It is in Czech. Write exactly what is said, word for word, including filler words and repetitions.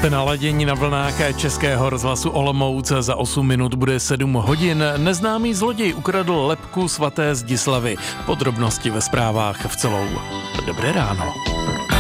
Jste naladění na vlnách Českého rozhlasu Olomouc, za osm minut bude sedm hodin. Neznámý zloděj ukradl lebku svaté Zdislavy. Podrobnosti ve zprávách v celou. Dobré ráno.